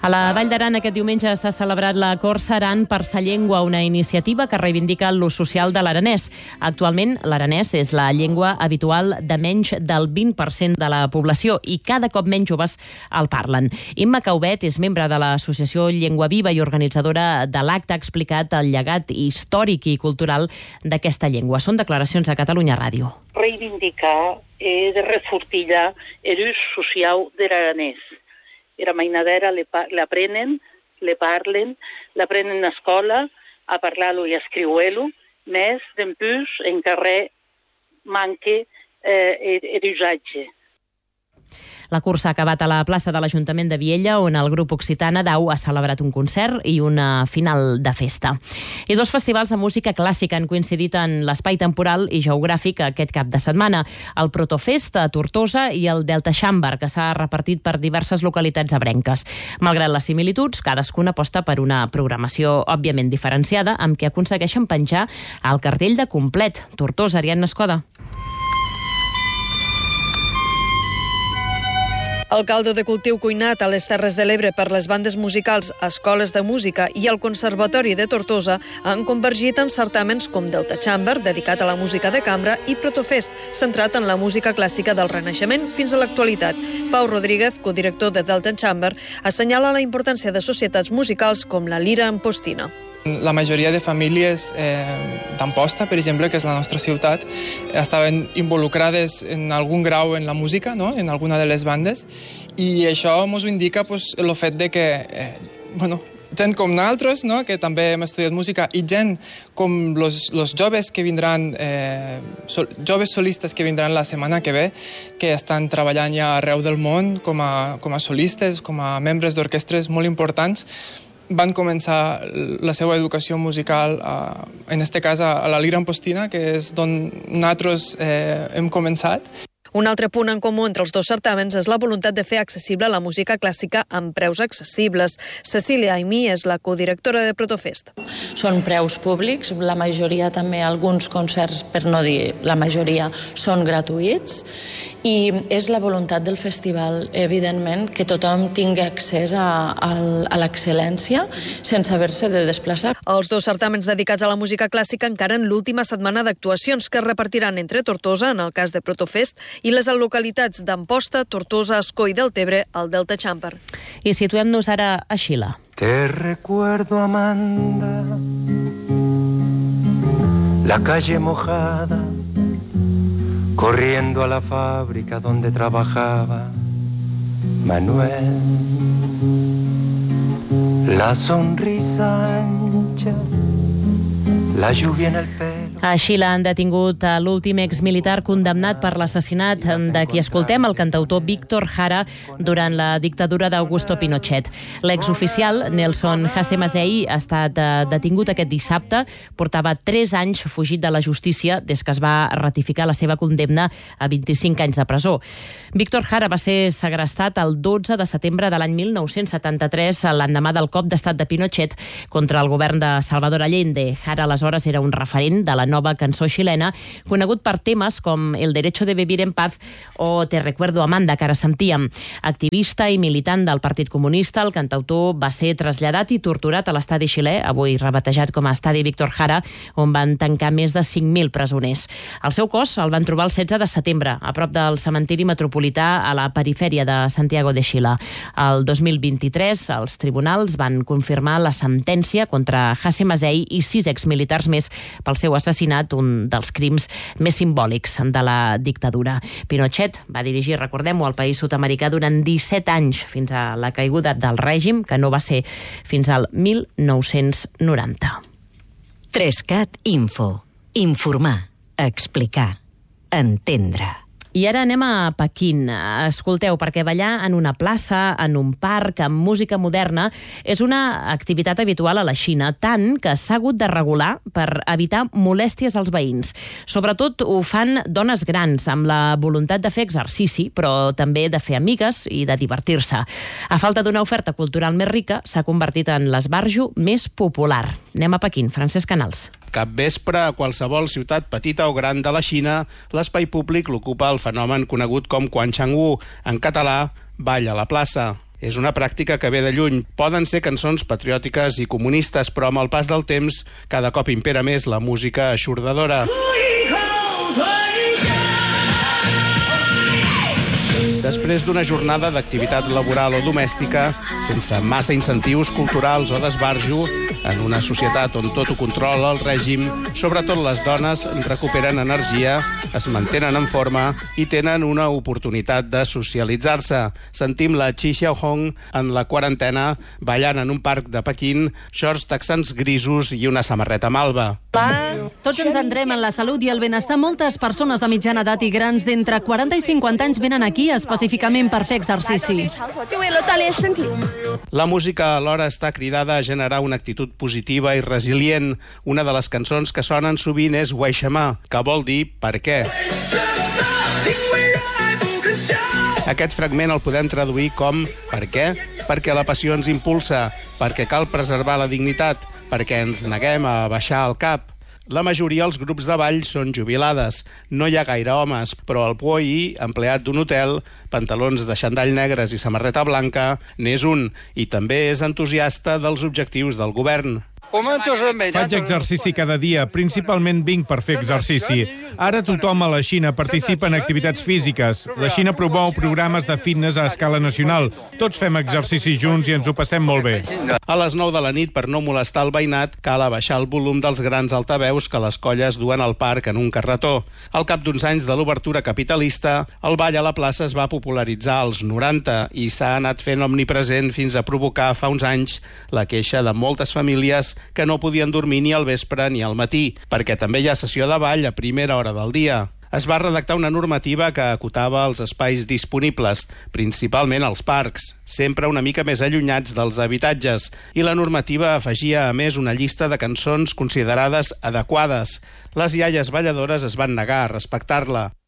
A la Vall d'Aran aquest diumenge s'ha celebrat la Corsa Aran per sa llengua, una iniciativa que reivindica l'ús social de l'aranès. Actualment, l'aranès és la llengua habitual de menys del 20% de la població i cada cop menys joves el parlen. Imma Caubet és membre de l'associació Llengua Viva i organitzadora de l'acte, ha explicat el llegat històric i cultural d'aquesta llengua. Són declaracions a Catalunya Ràdio. Reivindicar de refortillar l'ús social de l'aranès. Era mainadera l'aprenen, le parlen, l'aprenen a escola, a parlar-lo i a escriure-lo, més d'empús en carrer manca l'usatge. La cursa ha acabat a la plaça de l'Ajuntament de Viella, on el grup Occitana d'Au ha celebrat un concert i una final de festa. I dos festivals de música clàssica han coincidit en l'espai temporal i geogràfic aquest cap de setmana. El Protofest a Tortosa i el Delta Chamber, que s'ha repartit per diverses localitats ebrenques. Malgrat les similituds, cadascuna aposta per una programació òbviament diferenciada, amb què aconsegueixen penjar el cartell de complet. Tortosa, Ariadna Escoda. El caldo de cultiu cuinat a les Terres de l'Ebre per les bandes musicals, escoles de música i el Conservatori de Tortosa han convergit en certàmens com Delta Chamber, dedicat a la música de cambra, i Protofest, centrat en la música clàssica del Renaixement fins a l'actualitat. Pau Rodríguez, codirector de Delta Chamber, assenyala la importància de societats musicals com la Lira Ampostina. La majoria de famílies d'Amposta, per exemple, que és la nostra ciutat, estaven involucrades en algun grau en la música, no? En alguna de les bandes, i això ens ho indica el fet de que gent com nosaltres, no? Que també hem estudiat música, i gent com els joves que vindran, joves solistes que vindran la setmana que ve, que estan treballant ja arreu del món com a solistes, com a membres d'orquestres molt importants, van començar la seva educació musical, en aquest cas a la Lira Ampostina, que és d'on nosaltres hem començat. Un altre punt en comú entre els dos certàmens és la voluntat de fer accessible la música clàssica amb preus accessibles. Cecília Aimí és la codirectora de Protofest. Són preus públics, la majoria també, alguns concerts, per no dir la majoria, són gratuïts, i és la voluntat del festival, evidentment, que tothom tingui accés a l'excel·lència sense haver-se de desplaçar. Els dos certàmens dedicats a la música clàssica encaren l'última setmana d'actuacions que es repartiran entre Tortosa, en el cas de Protofest, i les localitats d'Amposta, Tortosa, Ascó i Deltebre, al Delta Chamber. I situem-nos ara a Xile. Te recuerdo, Amanda, la calle mojada, corriendo a la fábrica donde trabajaba Manuel, la sonrisa ancha, la lluvia en el pelo. A Xile han detingut l'últim exmilitar condemnat per l'assassinat de qui escoltem, el cantautor Víctor Jara, durant la dictadura d'Augusto Pinochet. L'exoficial Nelson Hasemazei ha estat detingut aquest dissabte. Portava 3 anys fugit de la justícia des que es va ratificar la seva condemna a 25 anys de presó. Víctor Jara va ser segrestat el 12 de setembre de l'any 1973, l'endemà del cop d'estat de Pinochet contra el govern de Salvador Allende. Jara aleshores era un referent de la nova cançó xilena, conegut per temes com El derecho de vivir en paz o Te recuerdo, Amanda, que ara sentíem. Activista i militant del Partit Comunista, el cantautor va ser traslladat i torturat a l'estadi xilè, avui rebatejat com a estadi Víctor Jara, on van tancar més de 5.000 presoners. El seu cos el van trobar el 16 de setembre, a prop del cementiri metropolità a la perifèria de Santiago de Xile. El 2023, els tribunals van confirmar la sentència contra Hasemazei i 6 exmilitars més pel seu assassinat, un dels crims més simbòlics de la dictadura. Pinochet va dirigir, recordem-ho, al país sud-americà durant 17 anys, fins a la caiguda del règim, que no va ser fins al 1990. 3CAT Info. Informar, explicar, entendre. I ara anem a Pequín. Escolteu, perquè ballar en una plaça, en un parc, amb música moderna, és una activitat habitual a la Xina, tant que s'ha hagut de regular per evitar molèsties als veïns. Sobretot ho fan dones grans, amb la voluntat de fer exercici, però també de fer amigues i de divertir-se. A falta d'una oferta cultural més rica, s'ha convertit en l'esbarjo més popular. Anem a Pequín, Francesc Canals. Capvespre, a qualsevol ciutat petita o gran de la Xina, l'espai públic l'ocupa el fenomen conegut com Quanchangwu, en català, ball a la plaça. És una pràctica que ve de lluny. Poden ser cançons patriòtiques i comunistes, però amb el pas del temps cada cop impera més la música eixordadora. Després d'una jornada d'activitat laboral o domèstica, sense massa incentius culturals o d'esbarjo, en una societat on tot ho controla el règim, sobretot les dones recuperen energia, es mantenen en forma i tenen una oportunitat de socialitzar-se. Sentim la Chi Xiaohong en la quarantena, ballant en un parc de Pequín, shorts texans grisos i una samarreta malva. Tots ens centrem en la salut i el benestar. Moltes persones de mitjana edat i grans d'entre 40 i 50 anys venen aquí específicament per fer exercici. La música alhora està cridada a generar una actitud positiva i resilient. Una de les cançons que sonen sovint és Wei Shema, que vol dir per què. Aquest fragment el podem traduir com per què? Perquè la passió ens impulsa, perquè cal preservar la dignitat, perquè ens neguem a baixar el cap. La majoria dels grups de ball són jubilades. No hi ha gaire homes, però el Puoi, empleat d'un hotel, pantalons de xandall negres i samarreta blanca, n'és un, i també és entusiasta dels objectius del govern. Faig exercici cada dia, principalment vinc per fer exercici. Ara tothom a la Xina participa en activitats físiques. La Xina promou programes de fitness a escala nacional. Tots fem exercici junts i ens ho passem molt bé. A les 9 de la nit, per no molestar el veïnat, cal abaixar el volum dels grans altaveus que les colles duen al parc en un carretó. Al cap d'uns anys de l'obertura capitalista, el ball a la plaça es va popularitzar als 90 i s'ha anat fent omnipresent fins a provocar fa uns anys la queixa de moltes famílies que no podien dormir ni al vespre ni al matí, perquè també hi ha sessió de ball a primera hora del dia. Es va redactar una normativa que acotava els espais disponibles, principalment als parcs, sempre una mica més allunyats dels habitatges, i la normativa afegia a més una llista de cançons considerades adequades. Les iaies balladores es van negar a respectar-la.